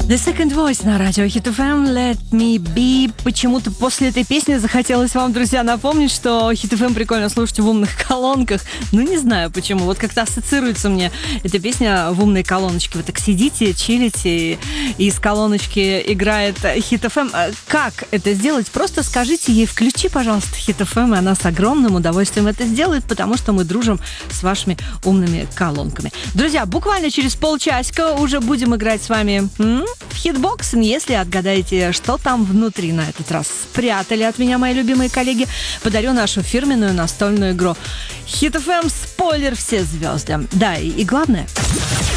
The Second Voice на радио Hit FM, Let Me Be. Почему-то после этой песни захотелось вам, друзья, напомнить, что Hit FM прикольно слушать в умных колонках. Ну, не знаю почему. Вот как-то ассоциируется мне эта песня в умной колоночке. Вы так сидите, чилите, и из колоночки играет Hit FM. Как это сделать? Просто скажите ей: включи, пожалуйста, Hit FM, и она с огромным удовольствием это сделает, потому что мы дружим с вашими умными колонками. Друзья, буквально через полчасика уже будем играть с вами в хитбокс. Если отгадаете, что там внутри на этот раз спрятали от меня мои любимые коллеги, подарю нашу фирменную настольную игру Hit FM спойлер все звезды. Да, и главное...